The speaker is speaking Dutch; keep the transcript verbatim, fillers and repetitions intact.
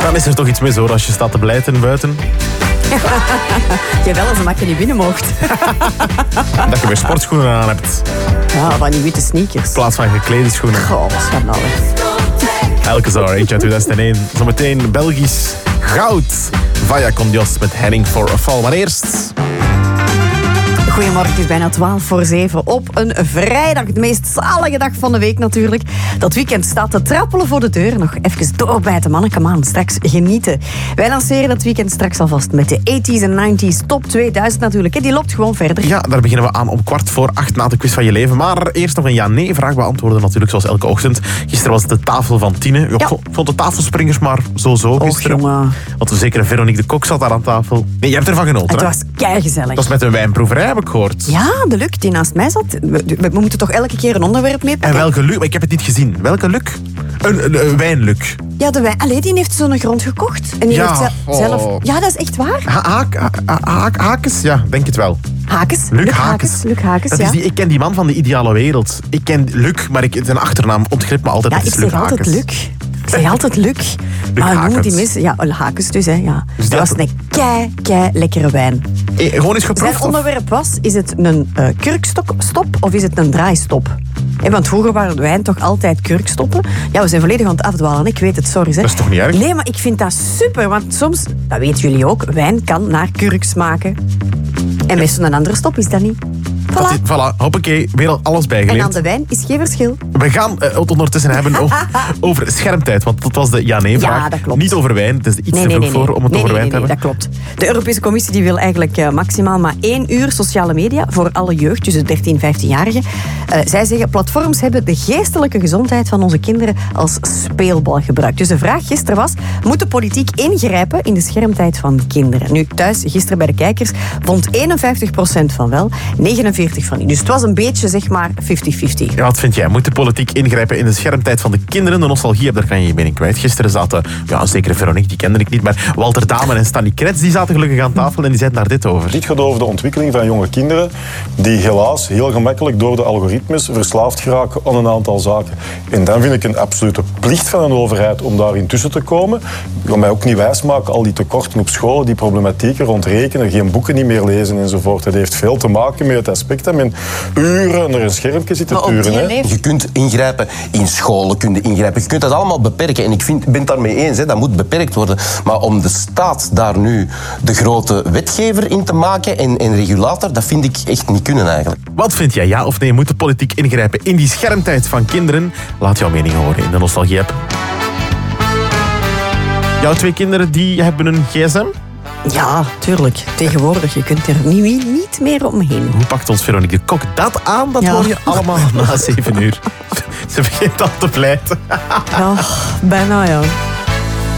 Dan is er toch iets mis hoor, als je staat te blijten buiten. Jawel, als je niet binnen mocht. Dat je weer sportschoenen aan hebt. Ja, van die witte sneakers. In plaats van geklede schoenen. Goh, schandalig. Elke Zaar, eentje uit tweeduizend één. Zometeen Belgisch goud. Vaya con Dios met Heading for a Fall. Maar eerst... Goedemorgen, het is bijna twaalf voor zeven op een vrijdag. De meest zalige dag van de week natuurlijk. Dat weekend staat te trappelen voor de deur. Nog even doorbijten, mannen. Come on, straks genieten. Wij lanceren dat weekend straks alvast met de tachtiger en negentiger top tweeduizend natuurlijk. Die loopt gewoon verder. Ja, daar beginnen we aan om kwart voor acht na de quiz van je leven. Maar eerst nog een ja-nee-vraag beantwoorden natuurlijk, zoals elke ochtend. Gisteren was het de tafel van Tine. Ik Ja. vond de tafelspringers maar zo-zo gisteren. Och, jongen. Want zeker Veronique de Kok zat daar aan tafel. Nee, je hebt ervan genoten, Het hè? was keigezellig. Dat is met een wijnproeverij, heb ik gehoord. Ja, de Luc die naast mij zat. We, we moeten toch elke keer een onderwerp En meepakken? welke Luc? Ik heb het niet gezien. Welke Luc? Een, een, een wijnluc. Ja, de wijn. Allee, die heeft zo'n grond gekocht. En die Ja, heeft ze- oh. zelf... Ja, dat is echt waar. Ha haak, ha ha haak, Hakes? Ja, denk het wel. Hakes. Luc Hakes. Luc Hakes, Dat ja. is die, ik ken die man van de ideale wereld. Ik ken Luc, maar ik, zijn achternaam ontglipt me altijd. Ja, Het ik is Luc zeg altijd Hakes. Luc. Ik zeg altijd Luc. Maar hoe moet die Hakens. mis? Ja, Hakes dus, hè. Ja. Dus dat dat- was een kei, kei lekkere wijn. Eh, gewoon eens geproefd? Zijn of- onderwerp was, is het een uh, kurkstop of is het een draaistop? He, want vroeger waren de wijn toch altijd kurkstoppen. Ja, we zijn volledig aan het afdwalen, ik weet het, sorry. Hè. Dat is toch niet erg? Nee, maar ik vind dat super, want soms, dat weten jullie ook, wijn kan naar kurk smaken. En met zo'n andere stop is dat niet. Voilà. Dat is- Voilà, hoppakee, weer al alles En bijgeleerd. aan de wijn is geen verschil. We gaan eh, het ondertussen hebben over, over schermtijd. Want dat was de ja-nee-vraag. Ja, dat klopt. Niet over wijn. Het is iets Nee, te nee, vroeg nee, nee. voor om het nee, over nee, wijn nee, te nee, hebben. dat klopt. De Europese Commissie die wil eigenlijk uh, maximaal maar één uur sociale media voor alle jeugd, dus de dertien, vijftien-jarigen. Uh, zij zeggen, platforms hebben de geestelijke gezondheid van onze kinderen als speelbal gebruikt. Dus de vraag gisteren was, moet de politiek ingrijpen in de schermtijd van kinderen? Nu, thuis, gisteren bij de kijkers, vond eenenvijftig procent van wel, negenenveertig van niet. Dus het was een beetje, zeg maar, vijftig vijftig. Ja, wat vind jij? Moet de politiek ingrijpen in de schermtijd van de kinderen? De nostalgie, daar kan je je mening kwijt. Gisteren zaten, ja, zeker Veronique, die kende ik niet, maar Walter Damen en Stanley Kretz, die zaten gelukkig aan tafel en die zeiden daar dit over. Dit gaat over de ontwikkeling van jonge kinderen die helaas heel gemakkelijk door de algoritmes verslaafd geraken aan een aantal zaken. En dan vind ik een absolute plicht van een overheid om daar intussen te komen. Ik wil mij ook niet wijsmaken, al die tekorten op scholen, die problematieken rond rekenen, geen boeken niet meer lezen enzovoort. Het heeft veel te maken met het aspect dat men uren naar een schermpje zit te Maar op turen. die hè. leeftijd- Je kunt ingrijpen in scholen, kun je ingrijpen. Je kunt dat allemaal beperken. En ik vind, ben het daarmee eens, hè, dat moet beperkt worden. Maar om de staat daar nu de grote wetgever in te maken en, en regulator, dat vind ik echt niet kunnen eigenlijk. Wat vind jij? Ja of nee? Moet de politiek ingrijpen in die schermtijd van kinderen? Laat jouw mening horen in de Nostalgie-app. Jouw twee kinderen die hebben een gsm? Ja, tuurlijk. Tegenwoordig, je kunt er niet, niet meer omheen. Hoe pakt ons Veronique de Kok dat aan? Dat Ja. hoor je allemaal na zeven uur. Ze begint al te pleiten. Ja, bijna ja.